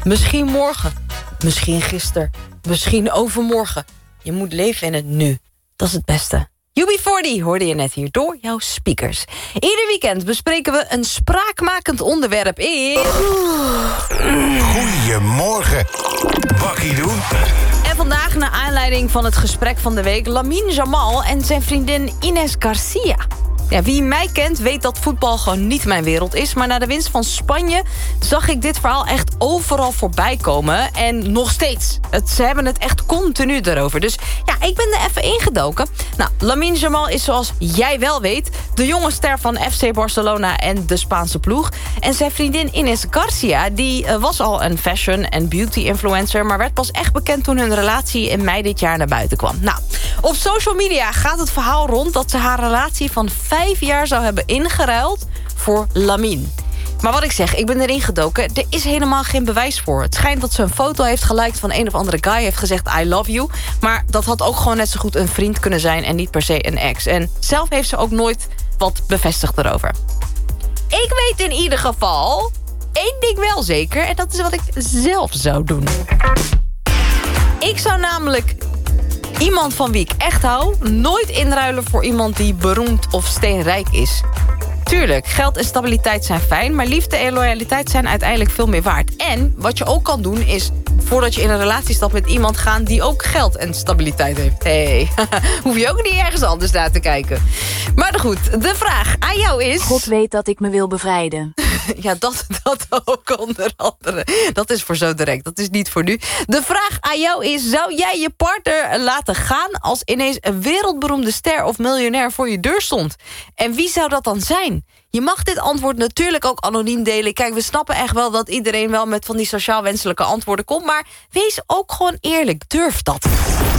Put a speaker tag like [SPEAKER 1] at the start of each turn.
[SPEAKER 1] Misschien morgen. Misschien gisteren. Misschien overmorgen. Je moet leven in het nu. Dat is het beste. UB40 hoorde je net hier door jouw speakers. Ieder weekend bespreken we een spraakmakend onderwerp in...
[SPEAKER 2] Goedemorgen, Bakkie doen.
[SPEAKER 1] En vandaag, naar aanleiding van het gesprek van de week... Lamine Yamal en zijn vriendin Ines Garcia. Ja, wie mij kent weet dat voetbal gewoon niet mijn wereld is. Maar na de winst van Spanje zag ik dit verhaal echt overal voorbij komen. En nog steeds. Ze hebben het echt continu erover. Dus ja, ik ben er even ingedoken. Nou, Lamine Yamal is zoals jij wel weet... de jonge ster van FC Barcelona en de Spaanse ploeg. En zijn vriendin Ines Garcia... die was al een fashion- en beauty-influencer... maar werd pas echt bekend toen hun relatie in mei dit jaar naar buiten kwam. Nou, op social media gaat het verhaal rond... dat ze haar relatie van 5 jaar zou hebben ingeruild voor Lamine. Maar wat ik zeg, ik ben erin gedoken. Er is helemaal geen bewijs voor. Het schijnt dat ze een foto heeft geliked van een of andere guy... heeft gezegd I love you. Maar dat had ook gewoon net zo goed een vriend kunnen zijn... en niet per se een ex. En zelf heeft ze ook nooit wat bevestigd erover. Ik weet in ieder geval 1 ding wel zeker... en dat is wat ik zelf zou doen. Ik zou namelijk... iemand van wie ik echt hou... nooit inruilen voor iemand die beroemd of steenrijk is. Tuurlijk, geld en stabiliteit zijn fijn... maar liefde en loyaliteit zijn uiteindelijk veel meer waard. En wat je ook kan doen is... voordat je in een relatie stapt met iemand gaan... die ook geld en stabiliteit heeft. Hey, hoef je ook niet ergens anders naar te kijken. Maar goed, de vraag aan jou is...
[SPEAKER 3] God weet dat ik me wil bevrijden.
[SPEAKER 1] Ja, dat ook onder andere. Dat is voor zo direct, dat is niet voor nu. De vraag aan jou is, zou jij je partner laten gaan... als ineens een wereldberoemde ster of miljonair voor je deur stond? En wie zou dat dan zijn? Je mag dit antwoord natuurlijk ook anoniem delen. Kijk, we snappen echt wel dat iedereen wel met van die sociaal wenselijke antwoorden komt... maar wees ook gewoon eerlijk, durf dat.